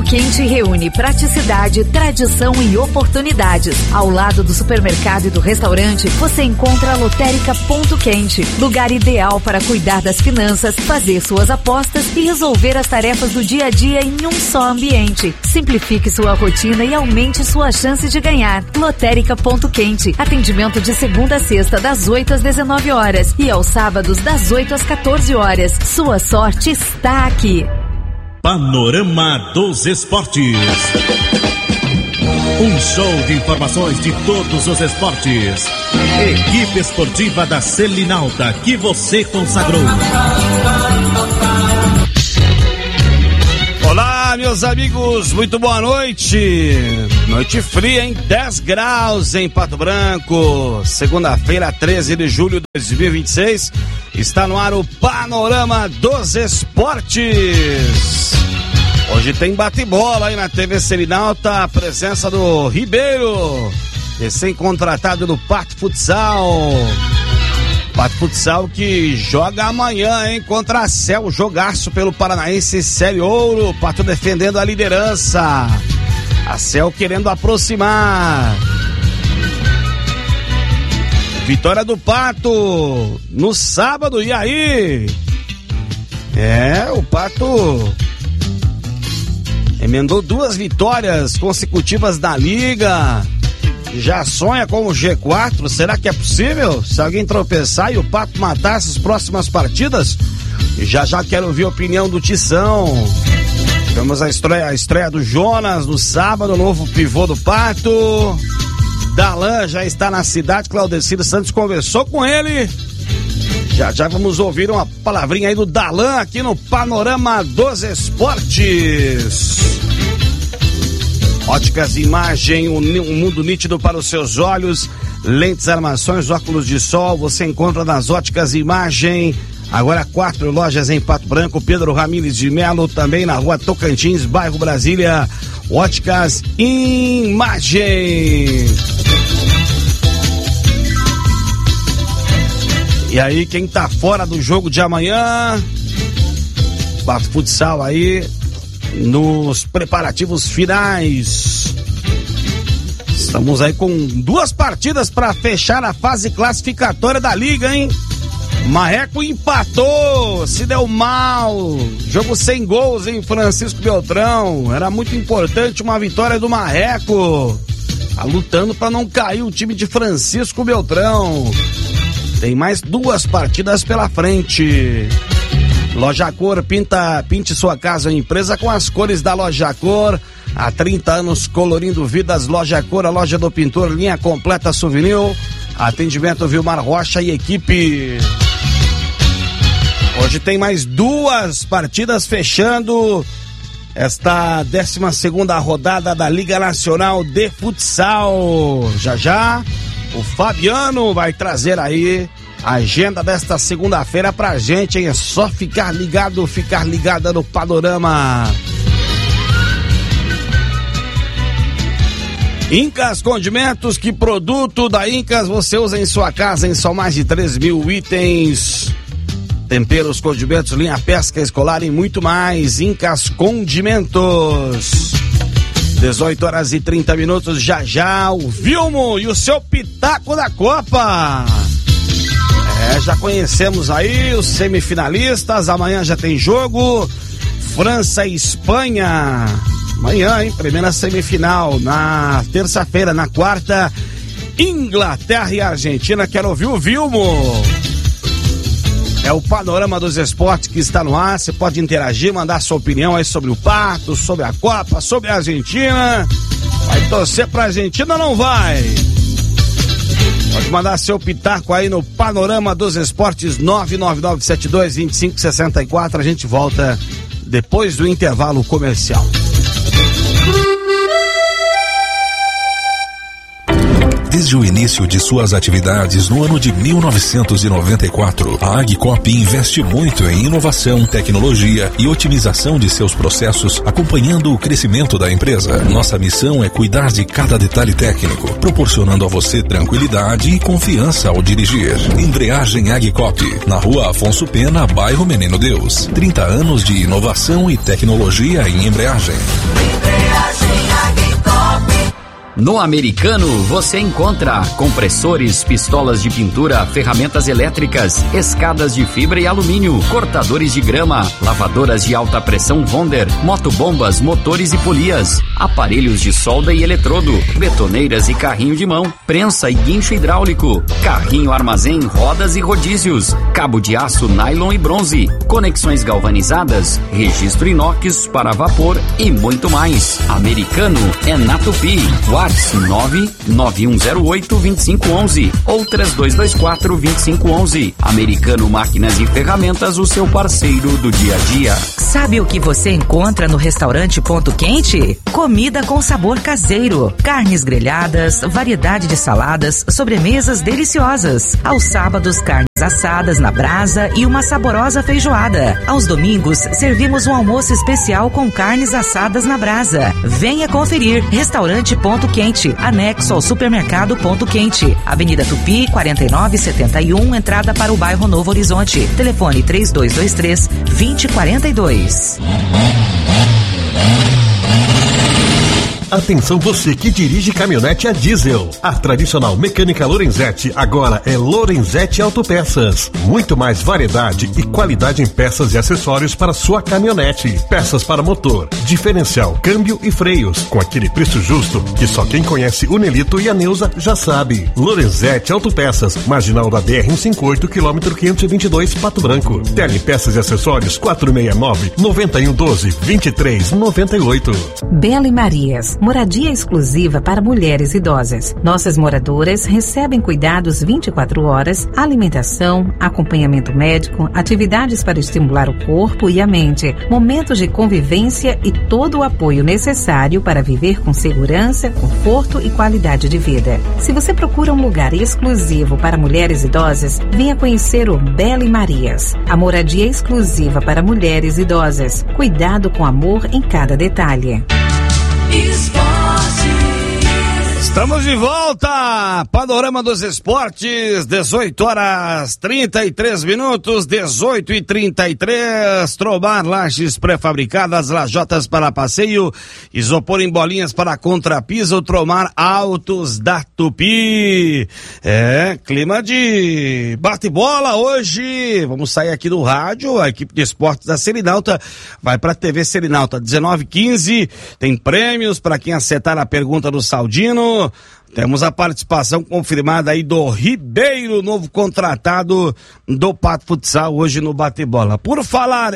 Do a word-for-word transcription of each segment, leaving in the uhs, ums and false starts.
Quente reúne praticidade, tradição e oportunidades. Ao lado do supermercado e do restaurante, você encontra a Lotérica Ponto Quente, lugar ideal para cuidar das finanças, fazer suas apostas e resolver as tarefas do dia a dia em um só ambiente. Simplifique sua rotina e aumente sua chance de ganhar. Lotérica Ponto Quente, atendimento de segunda a sexta das oito às dezenove horas e aos sábados das oito às quatorze horas. Sua sorte está aqui. Panorama dos Esportes. Um show de informações de todos os esportes. Equipe esportiva da Selinalta que você consagrou. Olá, meus amigos, muito boa noite. Noite fria, hein? dez graus em Pato Branco. Segunda-feira, treze de julho de dois mil e vinte e seis. Está no ar o Panorama dos Esportes. Hoje tem bate-bola aí na T V Selinalta. A presença do Ribeiro, recém-contratado do Pato Futsal. Pato Futsal que joga amanhã, hein, contra a Céu, jogaço pelo Paranaense Série Ouro. Pato defendendo a liderança, a Céu querendo aproximar. Vitória do Pato no sábado, e aí? É, o Pato emendou duas vitórias consecutivas da Liga. Já sonha com o G quatro, será que é possível? Se alguém tropeçar e o Pato matar essas próximas partidas? Já já quero ouvir a opinião do Tição. Temos a estreia, a estreia do Jonas no sábado, novo pivô do Pato. Dalan já está na cidade, Claudecir Santos conversou com ele. Já já vamos ouvir uma palavrinha aí do Dalan aqui no Panorama dos Esportes. Óticas Imagem, um, um mundo nítido para os seus olhos. Lentes, armações, óculos de sol, você encontra nas Óticas Imagem. Agora quatro lojas em Pato Branco, Pedro Ramires de Melo, também na rua Tocantins, bairro Brasília. Óticas Imagem. E aí, quem tá fora do jogo de amanhã? Pato Futsal aí nos preparativos finais. Estamos aí com duas partidas para fechar a fase classificatória da Liga, hein? Marreco empatou, se deu mal. Jogo sem gols em Francisco Beltrão. Era muito importante uma vitória do Marreco. Tá lutando para não cair o time de Francisco Beltrão. Tem mais duas partidas pela frente. Loja Cor, pinta, pinte sua casa ou empresa com as cores da Loja Cor. Há trinta anos colorindo vidas. Loja Cor, a loja do pintor, linha completa souvenir. Atendimento Vilmar Rocha e equipe. Hoje tem mais duas partidas fechando esta décima segunda rodada da Liga Nacional de Futsal. Já já o Fabiano vai trazer aí a agenda desta segunda-feira pra gente, hein? É só ficar ligado, ficar ligada no Panorama. Incas Condimentos, que produto da Incas você usa em sua casa? Em só mais de três mil itens. Temperos, condimentos, linha pesca escolar e muito mais. Incas Condimentos. dezoito horas e trinta minutos, já já o Vilmo e o seu pitaco da Copa. É, já conhecemos aí os semifinalistas, amanhã já tem jogo. França e Espanha. Amanhã, hein? Primeira semifinal. Na terça-feira, na quarta, Inglaterra e Argentina. Quero ouvir o Vilmo. É o Panorama dos Esportes que está no ar. Você pode interagir, mandar sua opinião aí sobre o Pato, sobre a Copa, sobre a Argentina. Vai torcer pra Argentina ou não vai? Pode mandar seu pitaco aí no Panorama dos Esportes, nove nove nove sete dois dois cinco seis quatro. A gente volta depois do intervalo comercial. Desde o início de suas atividades no ano de mil novecentos e noventa e quatro, a Agicop investe muito em inovação, tecnologia e otimização de seus processos, acompanhando o crescimento da empresa. Nossa missão é cuidar de cada detalhe técnico, proporcionando a você tranquilidade e confiança ao dirigir. Embreagem Agicop, na Rua Afonso Pena, bairro Menino Deus. trinta anos de inovação e tecnologia em embreagem. No Americano você encontra compressores, pistolas de pintura, ferramentas elétricas, escadas de fibra e alumínio, cortadores de grama, lavadoras de alta pressão Wonder, motobombas, motores e polias, aparelhos de solda e eletrodo, betoneiras e carrinho de mão, prensa e guincho hidráulico, carrinho armazém, rodas e rodízios, cabo de aço, nylon e bronze, conexões galvanizadas, registro inox para vapor e muito mais. Americano é na Tupi. nove nove um zero oito dois cinco um um ou três dois dois quatro dois cinco um um. Americano Máquinas e Ferramentas, o seu parceiro do dia a dia. Sabe o que você encontra no restaurante Ponto Quente? Comida com sabor caseiro, carnes grelhadas, variedade de saladas, sobremesas deliciosas. Aos sábados, carnes assadas na brasa e uma saborosa feijoada. Aos domingos, servimos um almoço especial com carnes assadas na brasa. Venha conferir. Restaurante Ponto Quente, anexo ao supermercado Ponto Quente. Avenida Tupi, quarenta e nove setenta e um, entrada para o bairro Novo Horizonte. Telefone três dois dois três, dois zero quatro dois. Atenção você que dirige caminhonete a diesel. A tradicional mecânica Lorenzetti agora é Lorenzetti Autopeças. Muito mais variedade e qualidade em peças e acessórios para sua caminhonete. Peças para motor, diferencial, câmbio e freios. Com aquele preço justo que só quem conhece o Nelito e a Neuza já sabe. Lorenzetti Autopeças, marginal da B R cento e cinquenta e oito, quilômetro quinhentos e vinte e dois, Pato Branco. Tele Peças e Acessórios quatro seis nove, nove um um dois, dois três nove oito. Bela e Marias, moradia exclusiva para mulheres idosas. Nossas moradoras recebem cuidados vinte e quatro horas, alimentação, acompanhamento médico, atividades para estimular o corpo e a mente, momentos de convivência e todo o apoio necessário para viver com segurança, conforto e qualidade de vida. Se você procura um lugar exclusivo para mulheres idosas, venha conhecer o Bela e Marias, a moradia exclusiva para mulheres idosas. Cuidado com amor em cada detalhe. Estamos de volta, Panorama dos Esportes, dezoito horas trinta e três minutos, dezoito e trinta e três, Trobar lajes pré-fabricadas, lajotas para passeio, isopor em bolinhas para contrapiso, Tromar Autos da Tupi. É, clima de bate-bola hoje, vamos sair aqui do rádio, a equipe de esportes da Selinalta vai para a T V Selinalta, dezenove e quinze, tem prêmios para quem acertar a pergunta do Saldino. Temos a participação confirmada aí do Ribeiro, novo contratado do Pato Futsal hoje no bate-bola. Por falar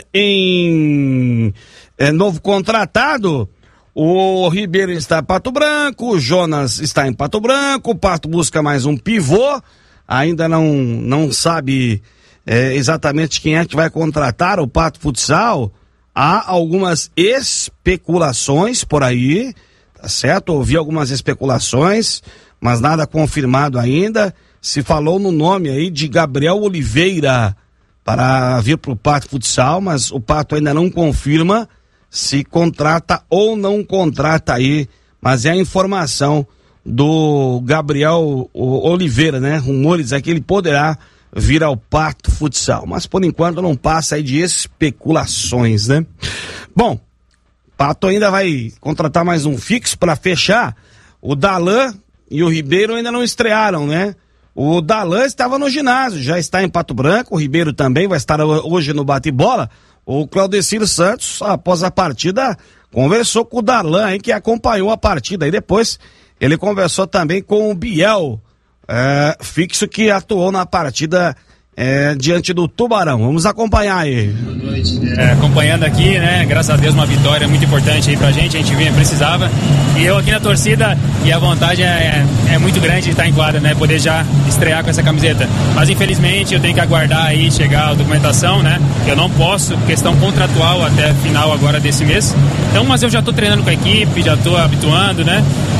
em é, novo contratado, o Ribeiro está em Pato Branco, o Jonas está em Pato Branco, o Pato busca mais um pivô, ainda não, não sabe é, exatamente quem é que vai contratar o Pato Futsal. Há algumas especulações por aí, tá certo? Ouvi algumas especulações, mas nada confirmado ainda. Se falou no nome aí de Gabriel Oliveira para vir para o Pato Futsal, mas o Pato ainda não confirma se contrata ou não contrata aí, mas é a informação do Gabriel Oliveira, né? Rumores é que ele poderá vir ao Pato Futsal, mas por enquanto não passa aí de especulações, né? Bom, Pato ainda vai contratar mais um fixo para fechar. O Dalan e o Ribeiro ainda não estrearam, né? O Dalan estava no ginásio, já está em Pato Branco. O Ribeiro também vai estar hoje no bate-bola. O Claudecir Santos, após a partida, conversou com o Dalan, aí, que acompanhou a partida. E depois ele conversou também com o Biel, é, fixo que atuou na partida É, diante do Tubarão. Vamos acompanhar aí. Boa noite. É, acompanhando aqui, né? Graças a Deus, uma vitória muito importante aí pra gente. A gente vinha, precisava. E eu aqui na torcida, e a vontade é, é, é muito grande de estar em quadra, né? Poder já estrear com essa camiseta. Mas infelizmente eu tenho que aguardar aí chegar a documentação, né? Eu não posso, questão contratual até final agora desse mês. Então, mas eu já tô treinando com a equipe, já tô habituando, né?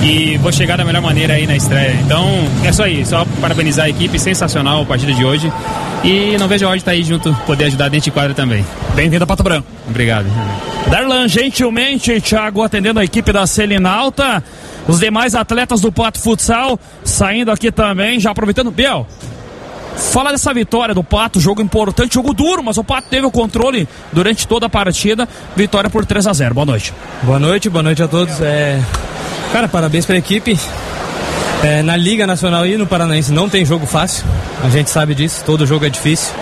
e vou chegar da melhor maneira aí na estreia. Então, é isso aí, só parabenizar a equipe, sensacional a partida de hoje. E não vejo a hora de estar aí junto, poder ajudar dentro de quadra também. Bem-vindo a Pato Branco. Obrigado. Darlan, gentilmente, Thiago, atendendo a equipe da Selinalta. Os demais atletas do Pato Futsal saindo aqui também, já aproveitando. Biel, fala dessa vitória do Pato, jogo importante, jogo duro, mas o Pato teve o controle durante toda a partida. Vitória por três a zero. Boa noite. Boa noite, boa noite a todos. É... Cara, parabéns para a equipe. É, na Liga Nacional e no Paranaense não tem jogo fácil, a gente sabe disso, todo jogo é difícil.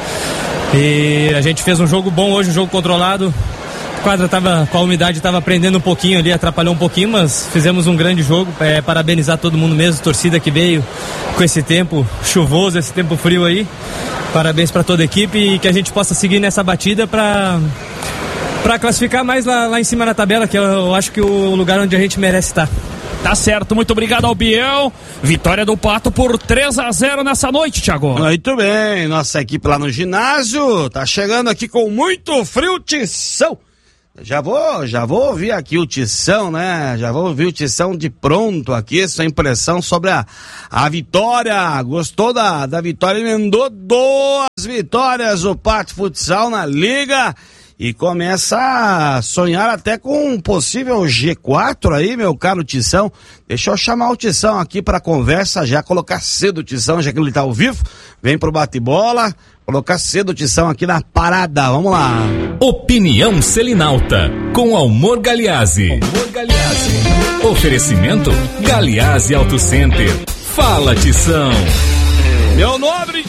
E a gente fez um jogo bom hoje, um jogo controlado. A quadra tava, com a umidade estava prendendo um pouquinho ali, atrapalhou um pouquinho, mas fizemos um grande jogo. É, parabenizar todo mundo mesmo, torcida que veio com esse tempo chuvoso, esse tempo frio aí. Parabéns para toda a equipe e que a gente possa seguir nessa batida para para classificar mais lá, lá em cima na tabela, que eu, eu acho que o lugar onde a gente merece estar. Tá certo, muito obrigado ao Biel. Vitória do Pato por três a zero nessa noite, Thiago. Muito bem, nossa equipe lá no ginásio tá chegando aqui com muito frio, Tição. Já vou, já vou ouvir aqui o Tição, né? Já vou ouvir o Tição de pronto aqui, sua impressão sobre a, a vitória. Gostou da, da vitória? Emendou duas vitórias o Pato Futsal na Liga. E começa a sonhar até com um possível G quatro aí, meu caro Tição. Deixa eu chamar o Tição aqui para conversa, já colocar cedo o Tição, já que ele tá ao vivo. Vem pro bate-bola, colocar cedo o Tição aqui na parada. Vamos lá. Opinião Selinalta, com Almor Galeazzi. Almor Galeazzi. Oferecimento Galeazzi Auto Center. Fala, Tição. Meu nobre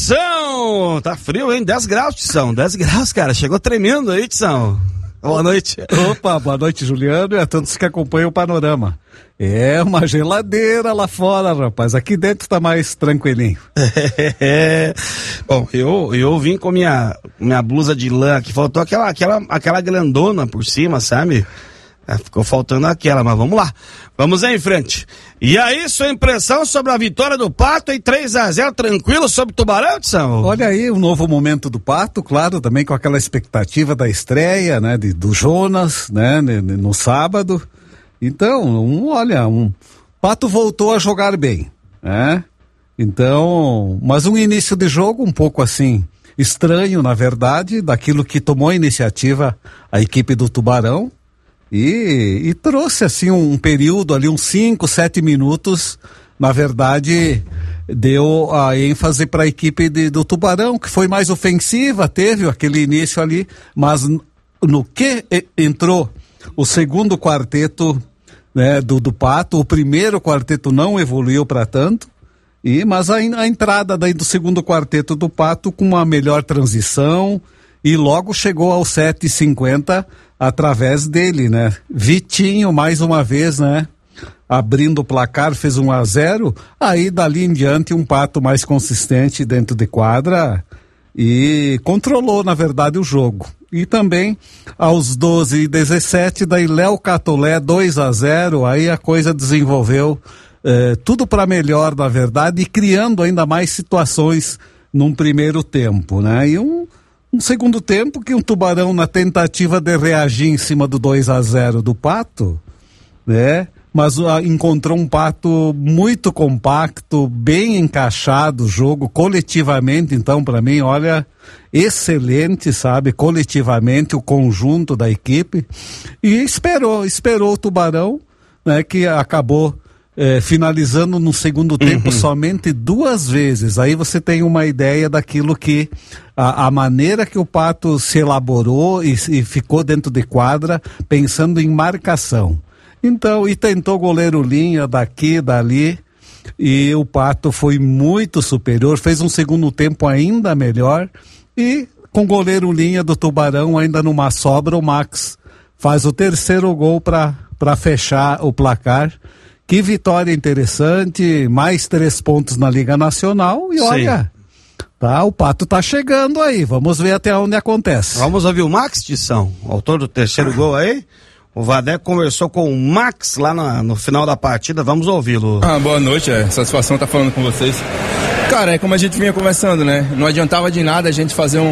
Tição! Tá frio, hein? dez graus, Tição. dez graus, cara. Chegou tremendo aí, Tição. Boa noite. Opa, boa noite, Juliano, e a todos que acompanham o panorama. É uma geladeira lá fora, rapaz. Aqui dentro tá mais tranquilinho. É. Bom, eu, eu vim com minha, minha blusa de lã aqui. Faltou aquela, aquela, aquela grandona por cima, sabe? É, ficou faltando aquela, mas vamos lá. Vamos em frente. E aí, sua impressão sobre a vitória do Pato em três a zero, tranquilo sobre o Tubarão, Tição? Olha aí, um novo momento do Pato, claro, também com aquela expectativa da estreia, né, de, do Jonas, né, no sábado. Então, um, olha, um Pato voltou a jogar bem, né? Então, mas um início de jogo um pouco assim, estranho, na verdade, daquilo que tomou a iniciativa a equipe do Tubarão. E, e trouxe assim um período ali, uns cinco, sete minutos, na verdade, deu a ênfase para a equipe de, do Tubarão, que foi mais ofensiva, teve aquele início ali, mas no que entrou o segundo quarteto, né, do, do Pato, o primeiro quarteto não evoluiu para tanto, e, mas a, a entrada daí do segundo quarteto do Pato com uma melhor transição, e logo chegou aos sete e cinquenta através dele, né? Vitinho, mais uma vez, né? Abrindo o placar, fez um a zero. Aí, dali em diante, um Pato mais consistente dentro de quadra e controlou, na verdade, o jogo. E também, aos doze e dezessete, daí Léo Catolé, dois a zero. Aí a coisa desenvolveu eh, tudo para melhor, na verdade, e criando ainda mais situações num primeiro tempo, né? E um Um segundo tempo que um Tubarão, na tentativa de reagir em cima do dois a zero do Pato, né? Mas uh, encontrou um Pato muito compacto, bem encaixado o jogo, coletivamente, então, para mim, olha, excelente, sabe? Coletivamente, o conjunto da equipe. E esperou, esperou o Tubarão, né? Que acabou eh, finalizando no segundo tempo uhum. somente duas vezes. Aí você tem uma ideia daquilo que A, a maneira que o Pato se elaborou e, e ficou dentro de quadra pensando em marcação. Então, e tentou goleiro linha daqui, dali, e o Pato foi muito superior, fez um segundo tempo ainda melhor, e com goleiro linha do Tubarão ainda numa sobra, o Max faz o terceiro gol para para fechar o placar. Que vitória interessante, mais três pontos na Liga Nacional, e Sim. olha... Tá, o Pato tá chegando aí, vamos ver até onde acontece. Vamos ouvir o Max, Tição, autor do terceiro gol aí. O Vadeco conversou com o Max lá na, no final da partida, vamos ouvi-lo. Ah, boa noite, é satisfação estar falando com vocês. Cara, é como a gente vinha conversando, né? Não adiantava de nada a gente fazer um,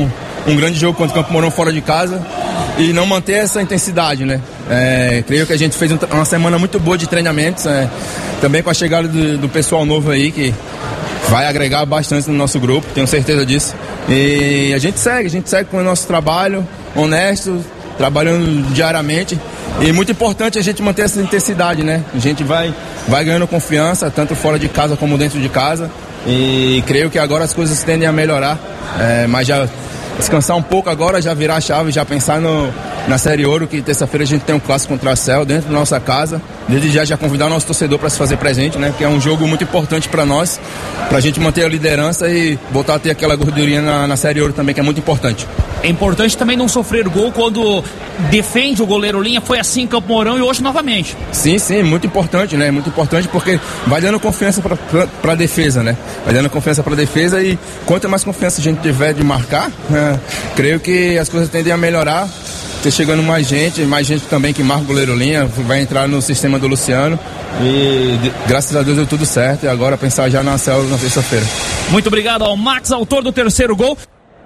um grande jogo contra o Campo Mourão fora de casa e não manter essa intensidade, né? É, creio que a gente fez um, uma semana muito boa de treinamentos, é, também com a chegada do, do pessoal novo aí, que vai agregar bastante no nosso grupo, tenho certeza disso. E a gente segue, a gente segue com o nosso trabalho, honesto, trabalhando diariamente. E muito importante a gente manter essa intensidade, né? A gente vai, vai ganhando confiança, tanto fora de casa como dentro de casa. E creio que agora as coisas tendem a melhorar, é, mas já descansar um pouco agora, já virar a chave, já pensar no, na Série Ouro, que terça-feira a gente tem um clássico contra a Cel dentro da nossa casa. Desde já já convidar o nosso torcedor para se fazer presente, né? Que é um jogo muito importante para nós, para a gente manter a liderança e voltar a ter aquela gordurinha na, na Série Ouro também, que é muito importante. É importante também não sofrer gol quando defende o goleiro Linha, foi assim em Campo Mourão e hoje novamente. Sim, sim, muito importante, né? Muito importante porque vai dando confiança para a defesa, né? Vai dando confiança para a defesa e quanto mais confiança a gente tiver de marcar, né? Creio que as coisas tendem a melhorar. Tá chegando mais gente, mais gente também que marca o goleiro Linha, vai entrar no sistema do Luciano e graças a Deus deu tudo certo e agora pensar já na Cel na terça-feira. Muito obrigado ao Max, autor do terceiro gol.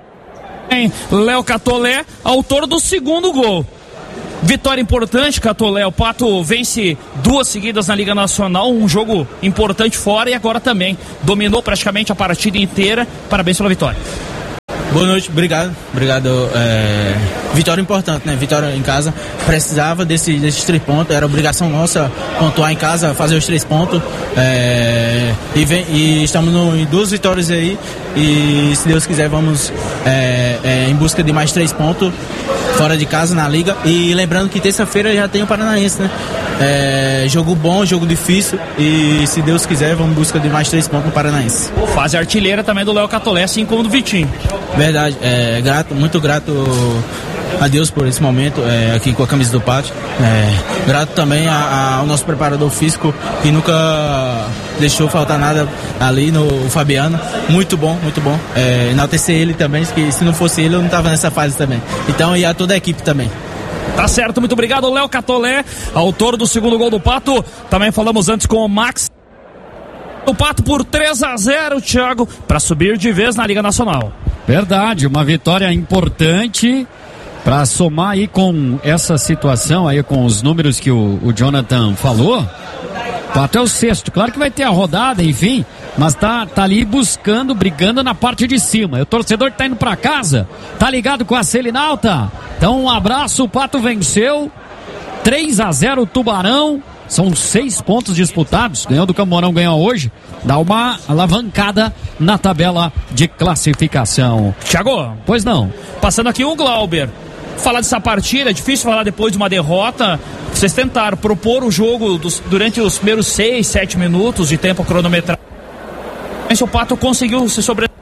Léo Catolé, autor do segundo gol. Vitória importante, Catolé. O Pato vence duas seguidas na Liga Nacional, um jogo importante fora e agora também dominou praticamente a partida inteira. Parabéns pela vitória. Boa noite, obrigado. Obrigado. É... Vitória importante, né? Vitória em casa. Precisava desse, desses três pontos. Era obrigação nossa pontuar em casa, fazer os três pontos. É... E, vem, e estamos no, em duas vitórias aí. E se Deus quiser, vamos é, é, em busca de mais três pontos fora de casa na Liga. E lembrando que terça-feira já tem o Paranaense, né? É, jogo bom, jogo difícil. E se Deus quiser, vamos em busca de mais três pontos no Paranaense. Fase artilheira também do Léo Catolé, assim como do Vitinho. Verdade, é, grato, muito grato a Deus por esse momento é, aqui com a camisa do Pato. É, grato também a, a, ao nosso preparador físico que nunca deixou faltar nada ali no Fabiano. Muito bom, muito bom. É, enaltecer ele também, que se não fosse ele eu não estava nessa fase também. Então e a toda a equipe também. Tá certo, muito obrigado, Léo Catolé, autor do segundo gol do Pato. Também falamos antes com o Max. O Pato por três a zero, Thiago, para subir de vez na Liga Nacional. Verdade, uma vitória importante para somar aí com essa situação aí, com os números que o, o Jonathan falou. Pato é o sexto, claro que vai ter a rodada, enfim, mas tá, tá ali buscando, brigando na parte de cima. E o torcedor que tá indo para casa, tá ligado com a Selinalta? Então um abraço, o Pato venceu três a zero o Tubarão. São seis pontos disputados. Ganhou do Campo Mourão, ganhou hoje. Dá uma alavancada na tabela de classificação. Thiago, pois não. Passando aqui o Glauber. Falar dessa partida, é difícil falar depois de uma derrota. Vocês tentaram propor o jogo dos, durante os primeiros seis, sete minutos de tempo cronometrado. Mas o Pato conseguiu se sobreviver.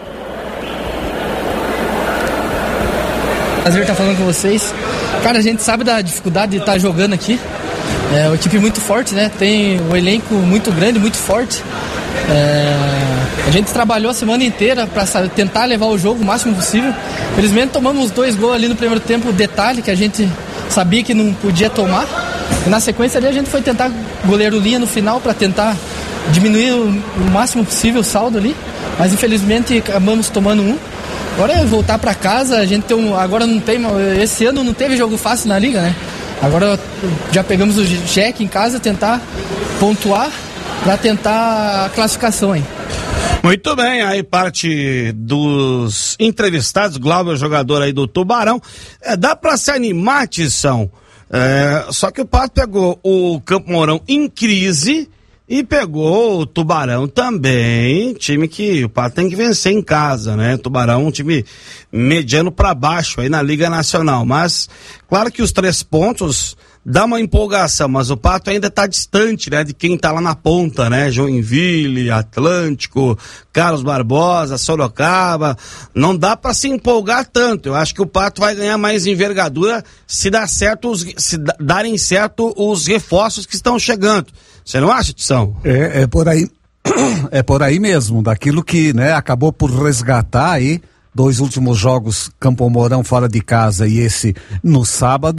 Prazer estar falando com vocês. Cara, a gente sabe da dificuldade de estar jogando aqui. É uma equipe muito forte, né? Tem um elenco muito grande, muito forte. É... A gente trabalhou a semana inteira para tentar levar o jogo o máximo possível. Felizmente tomamos dois gols ali no primeiro tempo, detalhe que a gente sabia que não podia tomar. E na sequência ali a gente foi tentar goleiro Linha no final para tentar diminuir o, o máximo possível o saldo ali. Mas infelizmente acabamos tomando um. Agora é voltar para casa, a gente tem um, agora não tem, esse ano não teve jogo fácil na Liga, né? Agora já pegamos o cheque em casa, tentar pontuar para tentar a classificação aí. Muito bem, aí parte dos entrevistados, Glauber, jogador aí do Tubarão. É, dá para se animar, Tição, é, só que o Pato pegou o Campo Mourão em crise e pegou o Tubarão também, time que o Pato tem que vencer em casa, né? Tubarão, um time mediano para baixo aí na Liga Nacional, mas claro que os três pontos dá uma empolgação, mas o Pato ainda está distante, né, de quem está lá na ponta, né? Joinville, Atlântico, Carlos Barbosa, Sorocaba, não dá para se empolgar tanto. Eu acho que o Pato vai ganhar mais envergadura se dar certo os, se darem certo os reforços que estão chegando. Você não acha, Tição? É, é por aí, é por aí mesmo, daquilo que, né, acabou por resgatar aí, dois últimos jogos, Campo Mourão fora de casa e esse no sábado,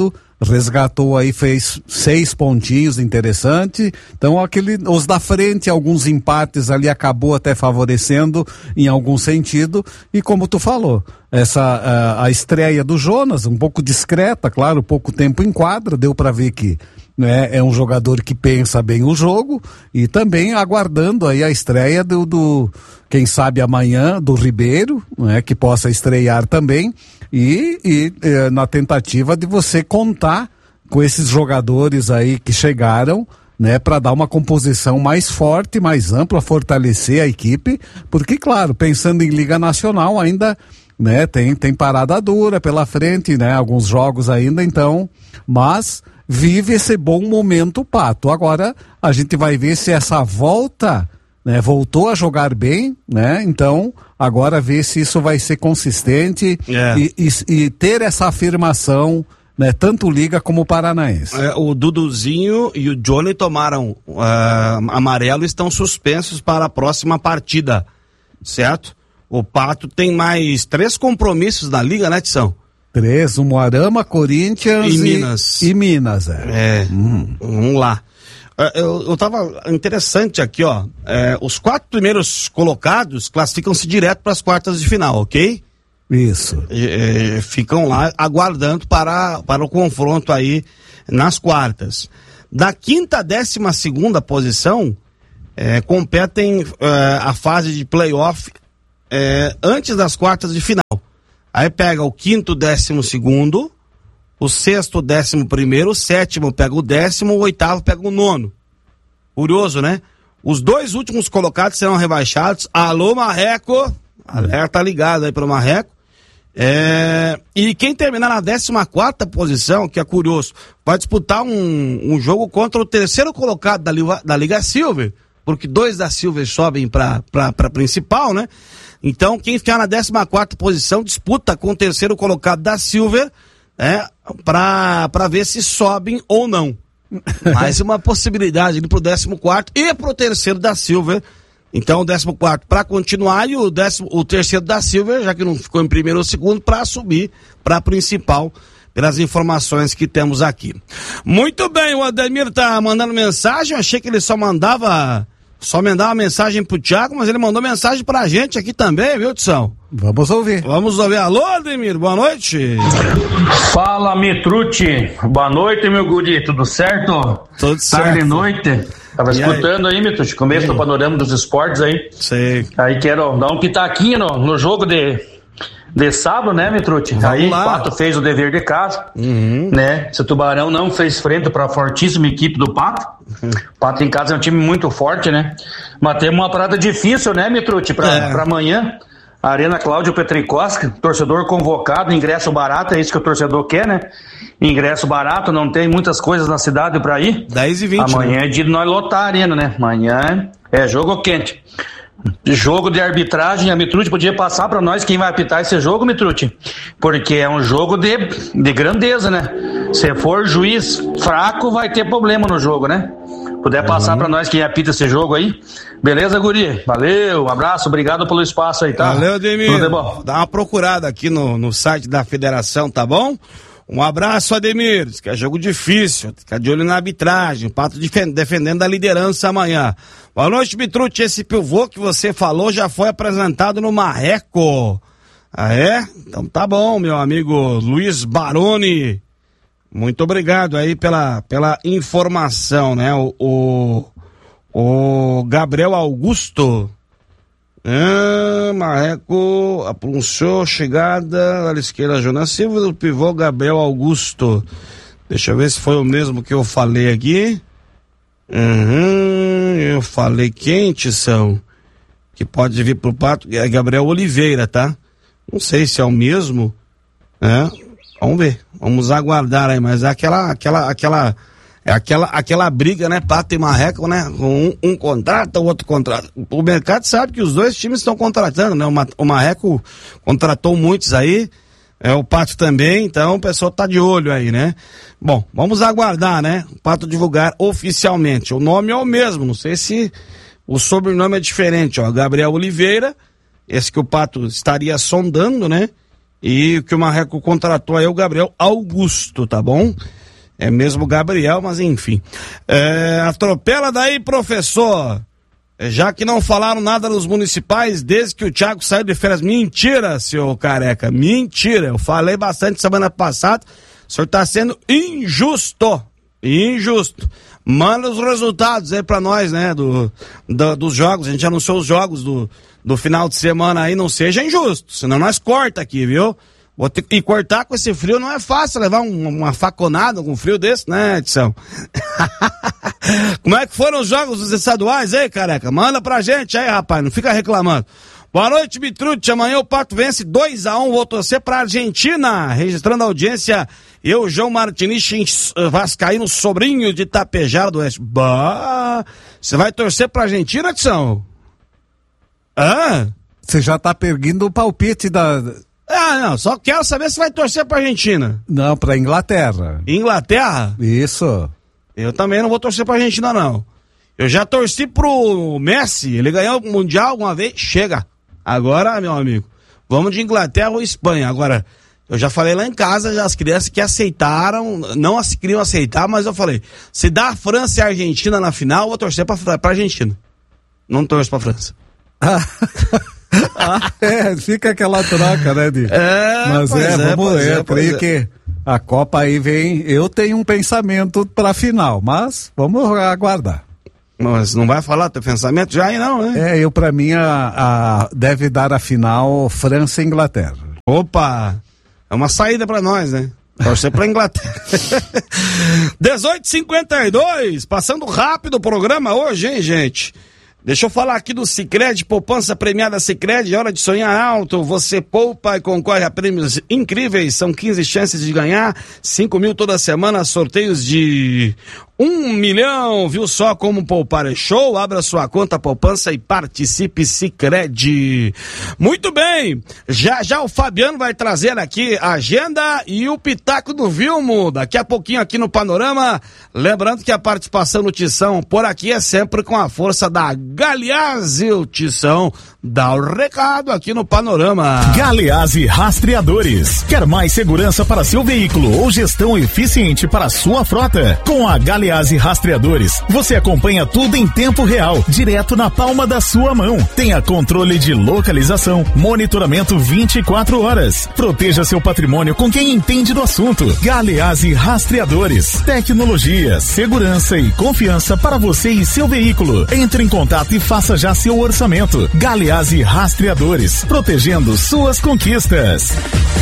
resgatou aí, fez seis pontinhos, interessante. Então, aquele, os da frente, alguns empates ali acabou até favorecendo em algum sentido. E como tu falou, essa a, a estreia do Jonas, um pouco discreta, claro, pouco tempo em quadra, deu para ver que, né, é um jogador que pensa bem o jogo, e também aguardando aí a estreia do, do quem sabe amanhã, do Ribeiro, né, que possa estrear também. E, e eh, na tentativa de você contar com esses jogadores aí que chegaram, né, para dar uma composição mais forte, mais ampla, fortalecer a equipe, porque, claro, pensando em Liga Nacional ainda, né, tem, tem parada dura pela frente, né, alguns jogos ainda, então, mas vive esse bom momento o Pato. Agora a gente vai ver se essa volta, né, voltou a jogar bem, né? Então, agora ver se isso vai ser consistente é. e, e, e ter essa afirmação, né? Tanto Liga como Paranaense. É, o Duduzinho e o Johnny tomaram uh, amarelo e estão suspensos para a próxima partida, certo? O Pato tem mais três compromissos na Liga, né, Tição? Três, o Moarama, Corinthians e Minas. E, e Minas, é. É, hum. vamos lá. Eu, eu tava interessante aqui, ó. É, os quatro primeiros colocados classificam-se direto para as quartas de final, ok? Isso. É, ficam lá aguardando para, para o confronto aí nas quartas. Da quinta à décima segunda posição, é, competem é, a fase de playoff é, antes das quartas de final. Aí pega o quinto, décimo segundo, o sexto, o décimo primeiro, o sétimo pega o décimo, o oitavo pega o nono. Curioso, né? Os dois últimos colocados serão rebaixados. Alô, Marreco! Alerta ligado aí pro Marreco. É... E quem terminar na décima quarta posição, que é curioso, vai disputar um, um jogo contra o terceiro colocado da, da Liga Silver, porque dois da Silver sobem pra, pra, pra principal, né? Então, quem ficar na décima quarta posição disputa com o terceiro colocado da Silver, é, pra, pra ver se sobem ou não. Mais uma possibilidade ali pro décimo quarto e pro terceiro da Silver. Então, o décimo quarto para continuar e o, décimo, o terceiro da Silver, já que não ficou em primeiro ou segundo, para subir para a principal, pelas informações que temos aqui. Muito bem, o Ademir tá mandando mensagem, eu achei que ele só mandava... Só mandava mensagem pro Thiago, mas ele mandou mensagem pra gente aqui também, viu, Tição? Vamos ouvir. Vamos ouvir. Alô, Ademir, boa noite. Fala, Mitrucci. Boa noite, meu guri. Tudo certo? Tudo certo. Tarde e noite. Tava e escutando aí, aí Mitrucci, começo do panorama dos esportes aí. Sei. Aí quero dar um pitaquinho no, no jogo de... De sábado, né, Mitrucci? Aí o Pato fez o dever de casa, uhum. né? Se o Tubarão não fez frente para a fortíssima equipe do Pato, uhum. O Pato em casa é um time muito forte, né? Mas temos uma parada difícil, né, Mitrucci? Para é. amanhã, Arena Cláudio Petricoski, torcedor convocado, ingresso barato, é isso que o torcedor quer, né? Ingresso barato, não tem muitas coisas na cidade para ir. dez e vinte. Amanhã né? é dia de nós lotar a arena, né? Amanhã é jogo quente. Jogo de arbitragem, a Mitrucci podia passar para nós quem vai apitar esse jogo, Mitrucci, porque é um jogo de, de grandeza, né? Se for juiz fraco, vai ter problema no jogo, né? Puder passar uhum. para nós quem apita esse jogo aí, beleza, guri? Valeu, um abraço, obrigado pelo espaço aí, tá? Valeu, Ademir. Tudo bom. Dá uma procurada aqui no, no site da federação, tá bom? Um abraço, Ademir. Diz que é jogo difícil, fica de olho na arbitragem. O Pato defendendo a liderança amanhã. Boa noite, Mitrucci. Esse pivô que você falou já foi apresentado no Marreco. Ah, é? Então tá bom, meu amigo Luiz Baroni. Muito obrigado aí pela, pela informação, né? O, o, o Gabriel Augusto. Ah, Marreco anunciou chegada à esquerda Jonas Silva do pivô Gabriel Augusto. Deixa eu ver se foi o mesmo que eu falei aqui. Uhum, eu falei quem, Tição? Que pode vir pro Pato, é Gabriel Oliveira, tá? Não sei se é o mesmo, né? Vamos ver, vamos aguardar aí, mas é aquela, aquela, aquela, é aquela, aquela briga, né? Pato e Marreco, né? Um, um contrata, o outro contrata. O mercado sabe que os dois times estão contratando, né? O Marreco contratou muitos aí, é o Pato também, então o pessoal tá de olho aí, né? Bom, vamos aguardar, né? O Pato divulgar oficialmente. O nome é o mesmo, não sei se o sobrenome é diferente, ó. Gabriel Oliveira, esse que o Pato estaria sondando, né? E o que o Marreco contratou aí é o Gabriel Augusto, tá bom? É mesmo o Gabriel, mas enfim. É, atropela daí, professor. Já que não falaram nada nos municipais desde que o Thiago saiu de férias. Mentira, senhor Careca. Mentira. Eu falei bastante semana passada. O senhor tá sendo injusto. Injusto. Manda os resultados aí pra nós, né? Do, do, dos jogos. A gente anunciou os jogos do, do final de semana aí. Não seja injusto. Senão nós corta aqui, viu? Vou ter, e cortar com esse frio não é fácil, levar um, uma faconada com um frio desse, né, Edson? Como é que foram os jogos dos estaduais aí, Careca? Manda pra gente aí, rapaz, não fica reclamando. Boa noite, Mitrute. Amanhã o Pato vence dois a um, vou torcer pra Argentina. Registrando a audiência, eu, João Martins, vascaíno, sobrinho de Tapejara do Oeste. Bah, você vai torcer pra Argentina, Edson? Ah? Você já tá perdendo o palpite da... Ah, não, só quero saber se vai torcer pra Argentina. Não, pra Inglaterra. Inglaterra? Isso. Eu também não vou torcer pra Argentina, não. Eu já torci pro Messi, ele ganhou o Mundial uma vez, chega. Agora, meu amigo, vamos de Inglaterra ou Espanha. Agora, eu já falei lá em casa, já as crianças que aceitaram, não as queriam aceitar, mas eu falei, se dá a França e a Argentina na final, eu vou torcer pra, pra Argentina. Não torço pra França. Ah, é, fica aquela troca, né, de... É, mas é, é, vamos ver, é, eu creio é. que a Copa aí vem, eu tenho um pensamento pra final, mas vamos aguardar. Mas não vai falar teu pensamento já aí não, né? É, eu pra mim a, a, deve dar a final França e Inglaterra. Opa, é uma saída pra nós, né? Torcer pra Inglaterra. dezoito e cinquenta e dois, passando rápido o programa hoje, hein, gente? Deixa eu falar aqui do Sicredi, poupança premiada Sicredi, é hora de sonhar alto, você poupa e concorre a prêmios incríveis, são quinze chances de ganhar, cinco mil toda semana, sorteios de um milhão, viu só como poupar é show? Abra sua conta poupança e participe Sicredi. Muito bem, já já o Fabiano vai trazer aqui a agenda e o Pitaco do Vilmo, daqui a pouquinho aqui no Panorama, lembrando que a participação no Tição por aqui é sempre com a força da Galeazzi, o Tição dá o recado aqui no Panorama. Galeazzi Rastreadores, quer mais segurança para seu veículo ou gestão eficiente para sua frota? Com a Galeazzi Rastreadores, você acompanha tudo em tempo real, direto na palma da sua mão. Tenha controle de localização, monitoramento vinte e quatro horas. Proteja seu patrimônio com quem entende do assunto. Galeazzi Rastreadores, tecnologia, segurança e confiança para você e seu veículo. Entre em contato e faça já seu orçamento. Galeazzi Rastreadores, protegendo suas conquistas.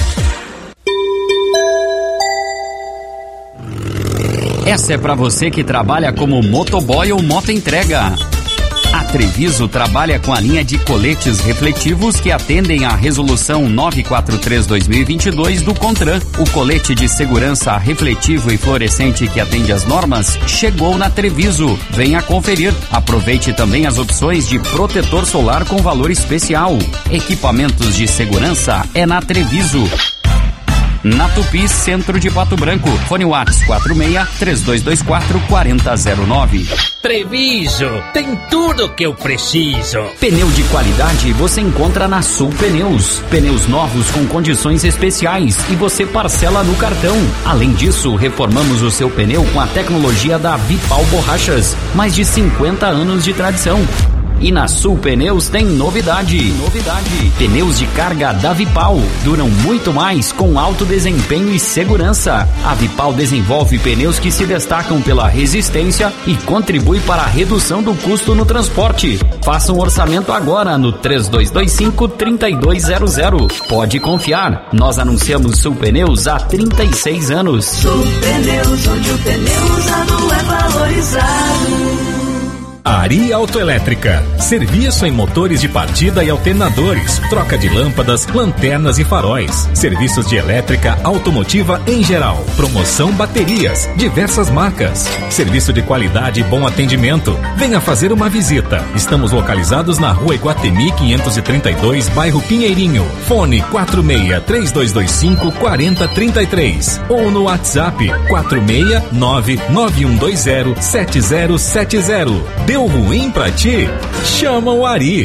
Essa é pra você que trabalha como motoboy ou motoentrega. A Treviso trabalha com a linha de coletes refletivos que atendem à resolução novecentos e quarenta e três barra dois mil e vinte e dois do CONTRAN. O colete de segurança refletivo e fluorescente que atende às normas chegou na Treviso. Venha conferir. Aproveite também as opções de protetor solar com valor especial. Equipamentos de segurança é na Treviso. Na Tupi, centro de Pato Branco. Fone Whats quatro seis, três dois dois quatro, quatro zero zero nove. Treviso, tem tudo que eu preciso. Pneu de qualidade você encontra na Sul Pneus. Pneus novos com condições especiais e você parcela no cartão. Além disso, reformamos o seu pneu com a tecnologia da Vipal Borrachas. Mais de cinquenta anos de tradição. E na Sul Pneus tem novidade. Novidade. Pneus de carga da Vipal duram muito mais com alto desempenho e segurança. A Vipal desenvolve pneus que se destacam pela resistência e contribui para a redução do custo no transporte. Faça um orçamento agora no três dois dois cinco, três dois zero zero. Pode confiar. Nós anunciamos Sul Pneus há trinta e seis anos. Sul Pneus, onde o pneu usado é valorizado. Ari Autoelétrica, serviço em motores de partida e alternadores, troca de lâmpadas, lanternas e faróis, serviços de elétrica automotiva em geral, promoção baterias, diversas marcas, serviço de qualidade e bom atendimento. Venha fazer uma visita. Estamos localizados na Rua Iguatemi quinhentos e trinta e dois, bairro Pinheirinho. Fone quatro seis, três dois dois cinco, quatro zero três três ou no WhatsApp quatro seis nove, nove um dois zero, sete zero sete zero. Deu ruim pra ti? Chama o Ari.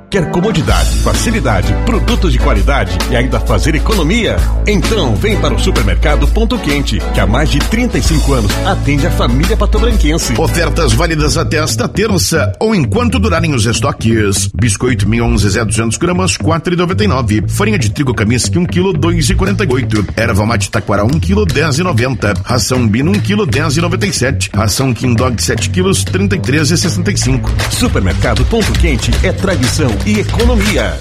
Quer comodidade, facilidade, produtos de qualidade e ainda fazer economia? Então vem para o Supermercado Ponto Quente, que há mais de trinta e cinco anos atende a família patobranquense. Ofertas válidas até esta terça ou enquanto durarem os estoques. Biscoito Mionze Zé duzentos gramas, quatro reais e noventa e nove centavos. Farinha de trigo Kaminsky um quilo, dois reais e quarenta e oito centavos. Erva mate Taquara um quilo, dez reais e noventa centavos. Ração Bino um quilo, dez reais e noventa e sete centavos. Ração King Dog sete quilos, trinta e três reais e sessenta e cinco centavos. Supermercado Ponto Quente é tradição e economia.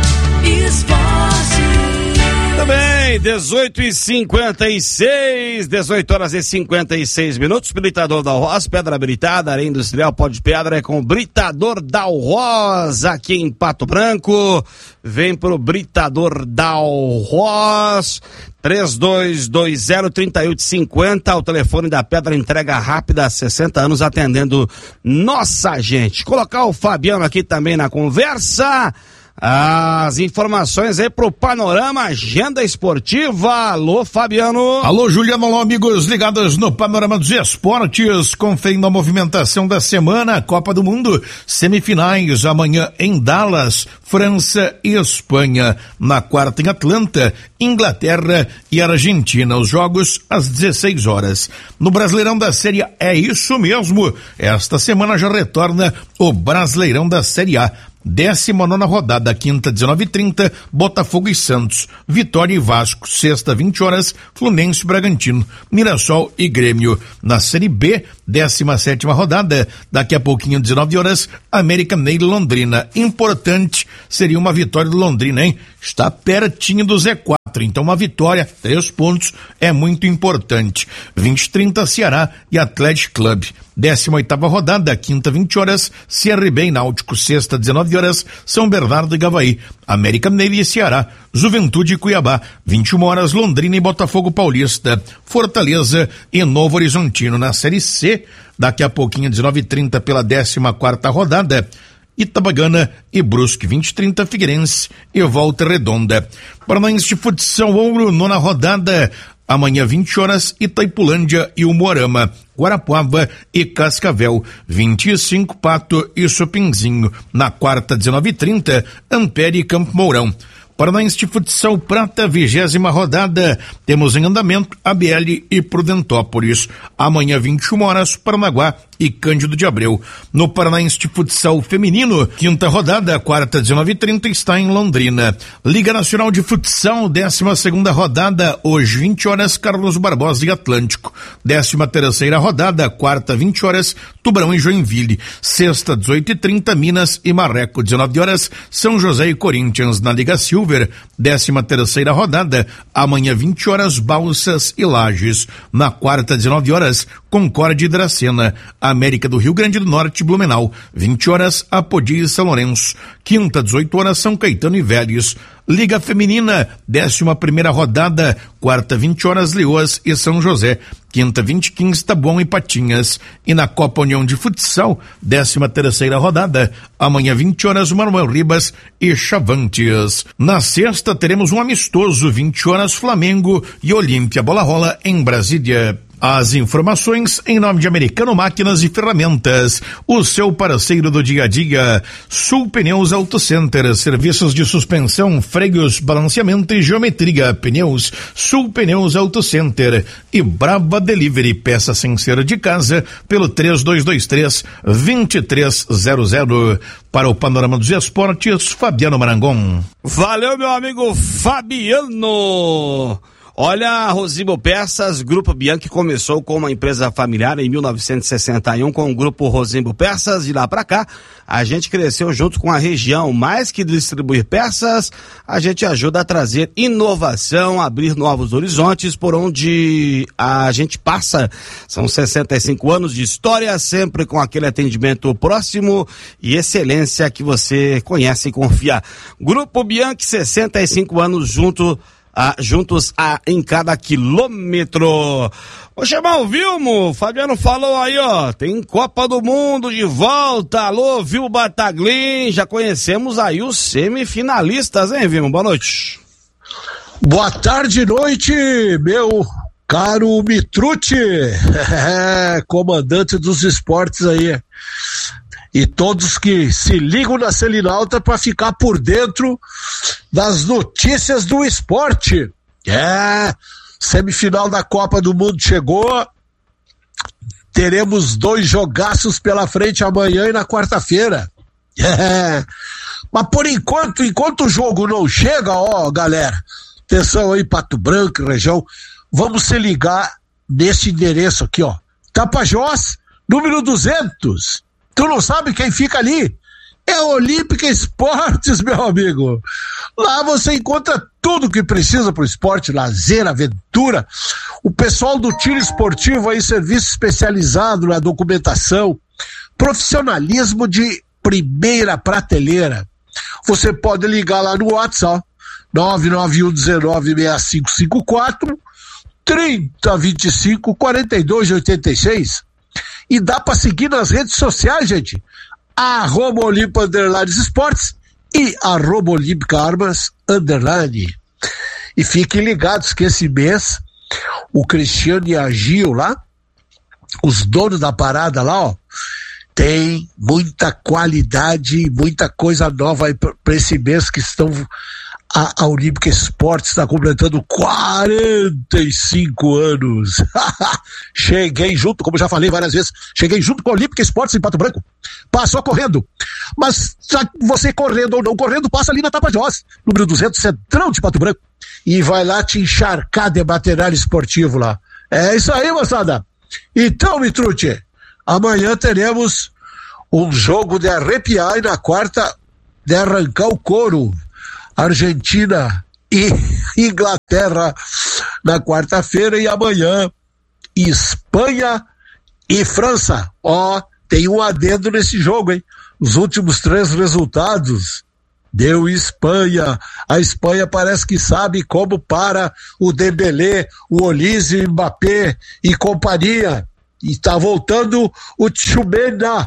Esporte. Também, dezoito e cinquenta e seis, dezoito horas e cinquenta e seis minutos. Britador da Alroz, pedra habilitada, areia industrial, pó de pedra é com o Britador da Alroz, aqui em Pato Branco. Vem pro Britador da Alroz, três dois dois zero, três oito cinco zero, o telefone da Pedra, entrega rápida há sessenta anos atendendo nossa gente. Colocar o Fabiano aqui também na conversa. As informações aí pro Panorama Agenda Esportiva. Alô, Fabiano. Alô, Juliano, alô, amigos ligados no Panorama dos Esportes. Conferindo a movimentação da semana, Copa do Mundo, semifinais amanhã em Dallas, França e Espanha. Na quarta em Atlanta, Inglaterra e Argentina. Os jogos às dezesseis horas. No Brasileirão da Série A, é isso mesmo. Esta semana já retorna o Brasileirão da Série A. Décima nona rodada, quinta, dezenove e trinta, Botafogo e Santos, Vitória e Vasco, sexta, vinte horas, Fluminense e Bragantino, Mirassol e Grêmio. Na Série B, décima sétima rodada, daqui a pouquinho, dezenove horas, América Mineiro e Londrina. Importante seria uma vitória do Londrina, hein? Está pertinho do Z quatro, então uma vitória, três pontos, é muito importante. vinte e trinta, Ceará e Atlético Clube. décima oitava rodada, quinta, vinte horas, C R B e Náutico, sexta, dezenove horas, São Bernardo e Gavaí, América Mineiro e Ceará, Juventude e Cuiabá, vinte e uma horas, Londrina e Botafogo Paulista, Fortaleza e Novo Horizontino. Na Série C, daqui a pouquinho, dezenove e trinta, pela décima quarta rodada, Itabagana e Brusque, vinte e trinta, Figueirense e Volta Redonda. Paranaense de Futsal Ouro, nona rodada, amanhã, vinte horas, Itaipulândia e Umuarama, Guarapuava e Cascavel, vinte e cinco, Pato e Chopinzinho. Na quarta, dezenove e trinta, Ampere e Campo Mourão. Paranaense de Futsal Prata, vigésima rodada, temos em andamento A B L e Prudentópolis. Amanhã, vinte e uma horas, Paranaguá e Cândido de Abreu. No Paranaense de Futsal Feminino, quinta rodada, quarta, dezenove e trinta, está em Londrina. Liga Nacional de Futsal, décima segunda rodada, hoje, vinte horas, Carlos Barbosa e Atlântico. Décima terceira rodada, quarta, vinte horas, Tubarão e Joinville. Sexta, dezoito e trinta, Minas e Marreco. dezenove horas, São José e Corinthians. Na Liga Silver, décima terceira rodada, amanhã, vinte horas, Balsas e Lages. Na quarta, dezenove horas, Concórdia e Dracena. América do Rio Grande do Norte, Blumenau, vinte horas, Apodi e São Lourenço. Quinta, dezoito horas, São Caetano e Vélez. Liga Feminina, décima primeira rodada, quarta, vinte horas, Leoas e São José. Quinta, vinte e quinze, Taboão e Patinhas. E na Copa União de Futsal, décima terceira rodada, amanhã, vinte horas, Manuel Ribas e Chavantes. Na sexta, teremos um amistoso, vinte horas, Flamengo e Olímpia. Bola rola em Brasília. As informações em nome de Americano Máquinas e Ferramentas, o seu parceiro do dia a dia. Sul Pneus Auto Center, serviços de suspensão, freios, balanceamento e geometria. Pneus, Sul Pneus Auto Center. E Brava Delivery, peça sem ser de casa, pelo três dois dois três, dois três zero zero. Para o Panorama dos Esportes, Fabiano Marangon. Valeu, meu amigo Fabiano. Olha, a Rosimbo Peças, Grupo Bianchi começou com uma empresa familiar em mil novecentos e sessenta e um com o Grupo Rosimbo Peças. De lá pra cá, a gente cresceu junto com a região. Mais que distribuir peças, a gente ajuda a trazer inovação, abrir novos horizontes por onde a gente passa. São sessenta e cinco anos de história, sempre com aquele atendimento próximo e excelência que você conhece e confia. Grupo Bianchi, sessenta e cinco anos junto Ah, juntos a, em cada quilômetro. Vou chamar o Vilmo, Fabiano falou aí, ó, tem Copa do Mundo de volta. Alô, Vilmo Bataglin, já conhecemos aí os semifinalistas, hein, Vilmo? Boa noite. Boa tarde e noite, meu caro Mitrucci, comandante dos esportes aí. E todos que se ligam na Selinalta para ficar por dentro das notícias do esporte. É, semifinal da Copa do Mundo chegou. Teremos dois jogaços pela frente amanhã e na quarta-feira. É. Mas por enquanto, enquanto o jogo não chega, ó, galera, atenção aí, Pato Branco, região, vamos se ligar nesse endereço aqui, ó, Tapajós, número duzentos. Tu não sabe quem fica ali? É a Olímpica Esportes, meu amigo. Lá você encontra tudo que precisa pro esporte, lazer, aventura. O pessoal do tiro esportivo aí, serviço especializado na documentação, profissionalismo de primeira prateleira. Você pode ligar lá no WhatsApp, nove nove um um nove seis cinco cinco quatro, trinta, vinte e cinco, quarenta e dois, oitenta e seis. E dá para seguir nas redes sociais, gente. Arroba Olímpica Underline Esportes e arroba Olímpica Armas Underline. E fiquem ligados que esse mês o Cristiano e a Gil lá, os donos da parada lá, ó, tem muita qualidade, muita coisa nova aí para esse mês que estão. A, a Olímpica Esportes está completando quarenta e cinco anos. Cheguei junto, como já falei várias vezes, cheguei junto com a Olímpica Esportes em Pato Branco. Passou correndo. Mas você correndo ou não correndo, passa ali na Tapajós, número duzentos, centrão de Pato Branco. E vai lá te encharcar de material esportivo lá. É isso aí, moçada. Então, Mitrucci, amanhã teremos um jogo de arrepiar e na quarta de arrancar o couro. Argentina e Inglaterra na quarta-feira e amanhã Espanha e França. Ó, tem um adendo nesse jogo, hein? Os últimos três resultados deu Espanha. A Espanha parece que sabe como para o Dembélé, o Olise, o Mbappé e companhia. E tá voltando o Tchouameni.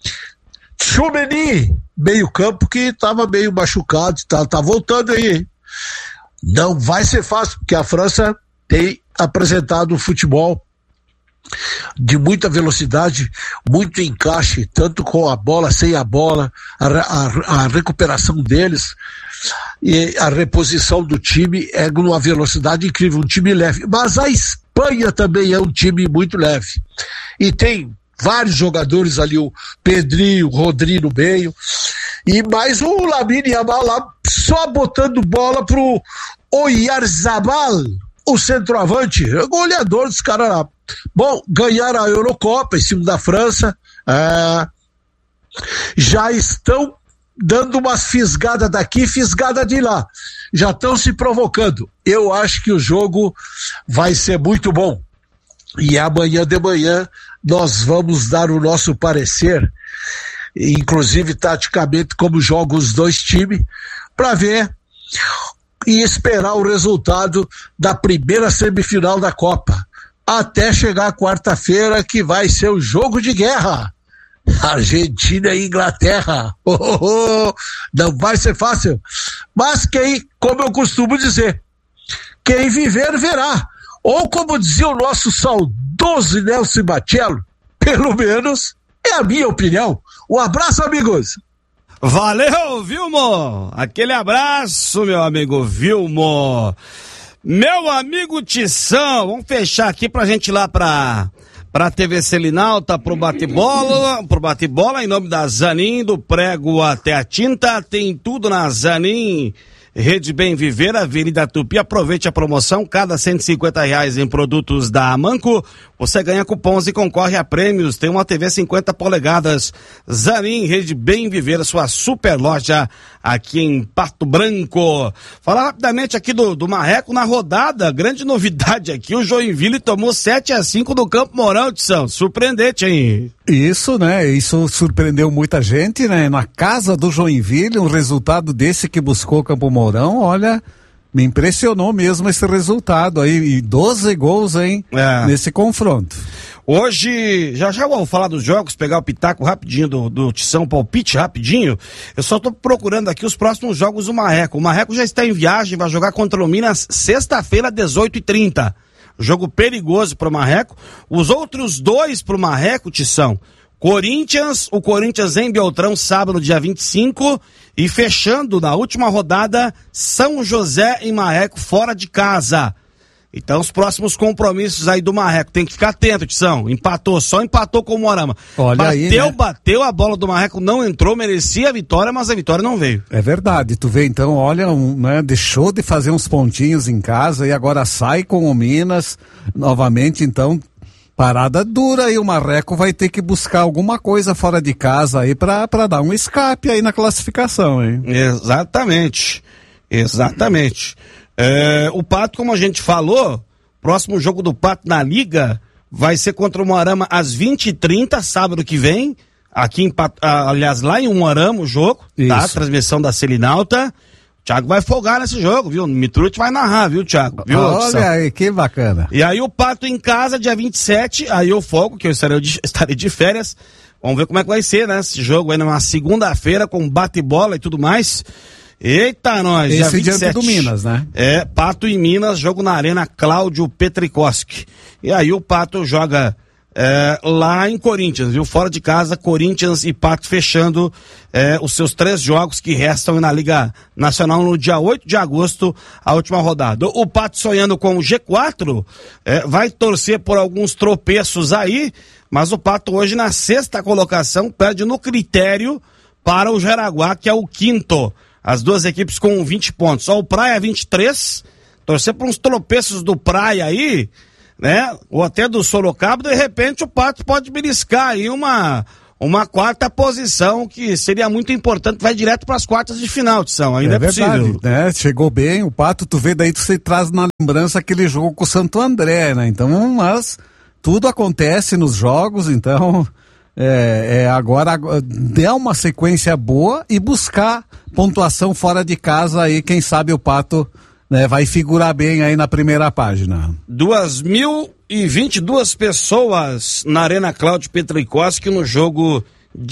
Tchouameni, meio campo que estava meio machucado, tá, tá voltando aí, hein? Não vai ser fácil, porque a França tem apresentado um futebol de muita velocidade, muito encaixe, tanto com a bola, sem a bola, a, a, a recuperação deles e a reposição do time é numa velocidade incrível, um time leve. Mas a Espanha também é um time muito leve. E tem vários jogadores ali, o Pedrinho, o Rodrigo no meio, e mais o Lamine Yamal lá, só botando bola pro Oyarzabal, o centroavante, goleador dos caras lá. Bom, ganharam a Eurocopa em cima da França, é, já estão dando umas fisgadas daqui, fisgada de lá, já estão se provocando. Eu acho que o jogo vai ser muito bom. E amanhã de manhã nós vamos dar o nosso parecer, inclusive taticamente como jogam os dois times, para ver e esperar o resultado da primeira semifinal da Copa, até chegar a quarta-feira, que vai ser o jogo de guerra. Argentina e Inglaterra. Oh, oh, oh. Não vai ser fácil. Mas quem, como eu costumo dizer, quem viver verá. Ou como dizia o nosso saudoso Nelson Batello, pelo menos é a minha opinião. Um abraço, amigos. Valeu, Vilmo. Aquele abraço, meu amigo Vilmo. Meu amigo Tição, vamos fechar aqui pra gente ir lá pra, pra T V Selinalta, pro bate-bola, pro bate-bola, em nome da Zanin, do prego até a tinta, tem tudo na Zanin. Rede Bem Viver, Avenida Tupi, aproveite a promoção, cada cento e cinquenta reais em produtos da Amanco, você ganha cupons e concorre a prêmios, tem uma T V cinquenta polegadas, Zanin, Rede Bem Viver, a sua super loja aqui em Pato Branco. Falar rapidamente aqui do, do Marreco na rodada, grande novidade aqui, o Joinville tomou sete a cinco do Campo Mourão, Tição, surpreendente, hein? Isso, né? Isso surpreendeu muita gente, né? Na casa do Joinville, um resultado desse que buscou o Campo Mourão, olha, me impressionou mesmo esse resultado aí, e doze gols, hein? É. Nesse confronto. Hoje, já já vamos falar dos jogos, pegar o pitaco rapidinho do, do Tição, palpite rapidinho. Eu só tô procurando aqui os próximos jogos do Marreco. O Marreco já está em viagem, vai jogar contra o Minas sexta-feira, dezoito e trinta. Jogo perigoso pro Marreco. Os outros dois pro Marreco, Tição, Corinthians, o Corinthians em Beltrão, sábado, dia vinte e cinco, e fechando na última rodada, São José e Marreco, fora de casa. Então, os próximos compromissos aí do Marreco, tem que ficar atento, Tição. Empatou, só empatou com o Moarama. Olha bateu, aí, né? bateu, a bola do Marreco não entrou, merecia a vitória, mas a vitória não veio. É verdade, tu vê então, olha, um, né, deixou de fazer uns pontinhos em casa e agora sai com o Minas, novamente, então, parada dura e o Marreco vai ter que buscar alguma coisa fora de casa aí pra, pra dar um escape aí na classificação, hein? Exatamente, exatamente. É, o Pato, como a gente falou, próximo jogo do Pato na Liga vai ser contra o Moarama às vinte e trinta, sábado que vem, aqui em Pato, ah, aliás, lá em Moarama o jogo, tá? Transmissão da Selinalta. O Thiago vai folgar nesse jogo, viu? Mitrucci vai narrar, viu, Thiago? Viu, olha aí, que bacana. E aí o Pato em casa, dia vinte e sete, aí eu folgo, que eu estarei de, estarei de férias. Vamos ver como é que vai ser, né? Esse jogo aí numa segunda-feira com bate-bola e tudo mais. Eita, nós! Esse dia vinte e sete. Diante do Minas, né? É, Pato e Minas, jogo na Arena Cláudio Petrikoski. E aí o Pato joga é, lá em Corinthians, viu? Fora de casa, Corinthians e Pato fechando é, os seus três jogos que restam na Liga Nacional no dia oito de agosto, a última rodada. O Pato sonhando com o G quatro, é, vai torcer por alguns tropeços aí, mas o Pato hoje na sexta colocação perde no critério para o Jaraguá, que é o quinto. As duas equipes com vinte pontos. Só o Praia vinte e três. Torcer por uns tropeços do Praia aí, né? Ou até do Sorocaba. De repente o Pato pode beliscar aí uma, uma quarta posição, que seria muito importante. Vai direto para as quartas de final, Tição. Ainda é, é verdade, possível. Né? Chegou bem o Pato. Tu vê daí, tu se traz na lembrança aquele jogo com o Santo André, né? Então, mas tudo acontece nos jogos, então... É, é, agora der uma sequência boa e buscar pontuação fora de casa aí, quem sabe o Pato, né, vai figurar bem aí na primeira página. Duas mil e vinte e duas pessoas na Arena Cláudio Petrikoski no jogo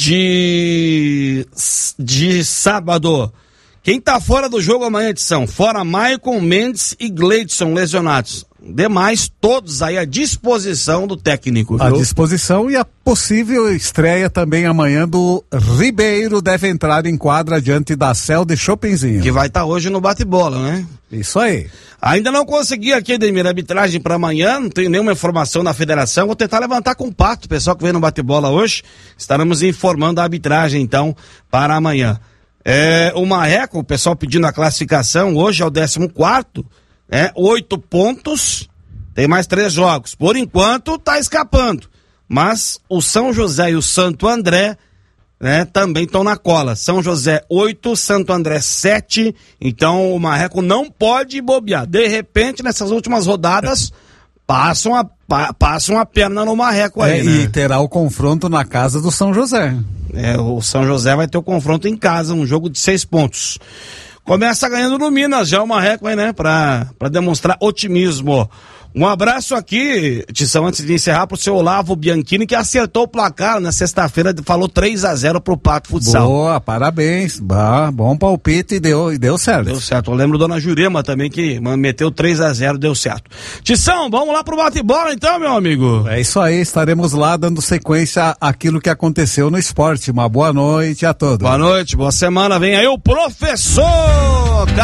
de, de sábado. Quem tá fora do jogo amanhã, edição? Fora Maicon, Mendes e Gleidson lesionados. Demais, todos aí à disposição do técnico, viu? À disposição, e a possível estreia também amanhã do Ribeiro deve entrar em quadra diante da Cel de Chopinzinho. Que vai estar tá hoje no bate-bola, né? Isso aí. Ainda não consegui aqui, Edemir, arbitragem para amanhã, não tenho nenhuma informação da federação, vou tentar levantar com o Pato, o pessoal que vem no bate-bola hoje, estaremos informando a arbitragem então para amanhã. É, o Marreco, o pessoal pedindo a classificação, hoje é o décimo quarto, é, oito pontos, tem mais três jogos. Por enquanto, tá escapando. Mas o São José e o Santo André, né, também estão na cola. São José oito, Santo André sete. Então o Marreco não pode bobear. De repente, nessas últimas rodadas, passam a, pa, passam a perna no Marreco aí, é, né? E terá o confronto na casa do São José. É, o São José vai ter o confronto em casa, um jogo de seis pontos. Começa ganhando no Minas, já o Marreco aí, né? Pra, pra demonstrar otimismo. Um abraço aqui, Tição, antes de encerrar, pro seu Olavo Bianchini, que acertou o placar na sexta-feira, falou três a zero pro Pato Futsal. Boa, parabéns. Bah, bom palpite e deu, e deu certo. Deu certo. Eu lembro da Dona Jurema também, que meteu três a zero, deu certo. Tição, vamos lá pro bate-bola então, meu amigo. É isso aí, estaremos lá dando sequência àquilo que aconteceu no esporte. Uma boa noite a todos. Boa noite, boa semana. Vem aí o professor